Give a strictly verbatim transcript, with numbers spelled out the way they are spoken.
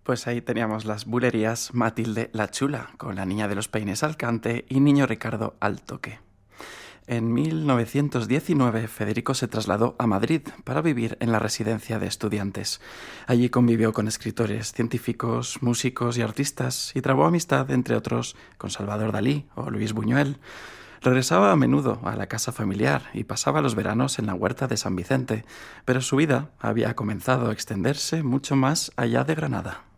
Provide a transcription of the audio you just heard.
Pues ahí teníamos las bulerías Matilde la Chula, con la niña de los peines al cante y niño Ricardo al toque. En mil novecientos diecinueve, Federico se trasladó a Madrid para vivir en la residencia de estudiantes. Allí convivió con escritores, científicos, músicos y artistas y trabó amistad, entre otros, con Salvador Dalí o Luis Buñuel. Regresaba a menudo a la casa familiar y pasaba los veranos en la huerta de San Vicente, pero su vida había comenzado a extenderse mucho más allá de Granada.